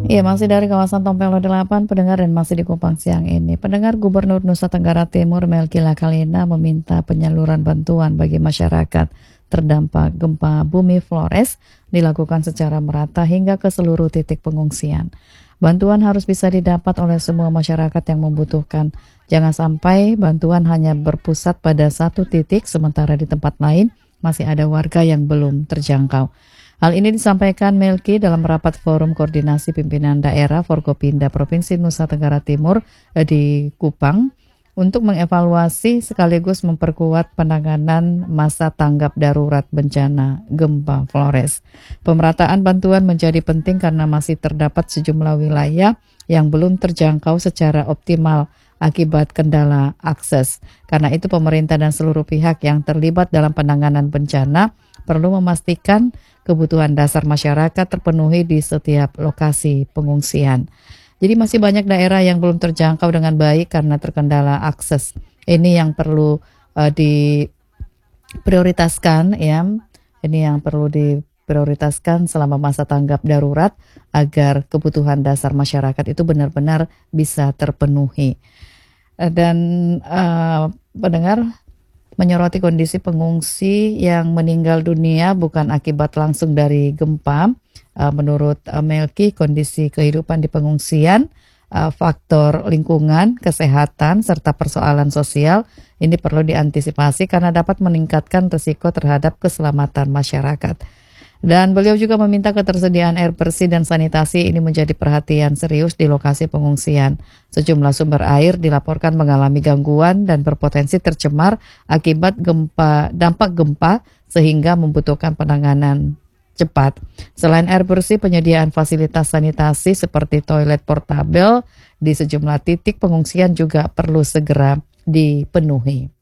Iya, masih dari kawasan Tompelo 8, pendengar, dan masih di Kupang siang ini. Pendengar, Gubernur Nusa Tenggara Timur Melky Lakalina meminta penyaluran bantuan bagi masyarakat terdampak gempa bumi Flores dilakukan secara merata hingga ke seluruh titik pengungsian. Bantuan harus bisa didapat oleh semua masyarakat yang membutuhkan. Jangan sampai bantuan hanya berpusat pada satu titik, sementara di tempat lain masih ada warga yang belum terjangkau. Hal ini disampaikan Melky dalam rapat Forum Koordinasi Pimpinan Daerah Forkopimda Provinsi Nusa Tenggara Timur di Kupang untuk mengevaluasi sekaligus memperkuat penanganan masa tanggap darurat bencana gempa Flores. Pemerataan bantuan menjadi penting karena masih terdapat sejumlah wilayah yang belum terjangkau secara optimal akibat kendala akses. Karena itu pemerintah dan seluruh pihak yang terlibat dalam penanganan bencana perlu memastikan kebutuhan dasar masyarakat terpenuhi di setiap lokasi pengungsian. Jadi masih banyak daerah yang belum terjangkau dengan baik karena terkendala akses. Ini yang perlu diprioritaskan ya. Ini yang perlu diprioritaskan selama masa tanggap darurat agar kebutuhan dasar masyarakat itu benar-benar bisa terpenuhi. Dan pendengar, menyoroti kondisi pengungsi yang meninggal dunia bukan akibat langsung dari gempa. Menurut Melky, kondisi kehidupan di pengungsian, faktor lingkungan, kesehatan, serta persoalan sosial ini perlu diantisipasi karena dapat meningkatkan risiko terhadap keselamatan masyarakat. Dan beliau juga meminta ketersediaan air bersih dan sanitasi ini menjadi perhatian serius di lokasi pengungsian. Sejumlah sumber air dilaporkan mengalami gangguan dan berpotensi tercemar akibat dampak gempa sehingga membutuhkan penanganan cepat. Selain air bersih, penyediaan fasilitas sanitasi seperti toilet portabel di sejumlah titik pengungsian juga perlu segera dipenuhi.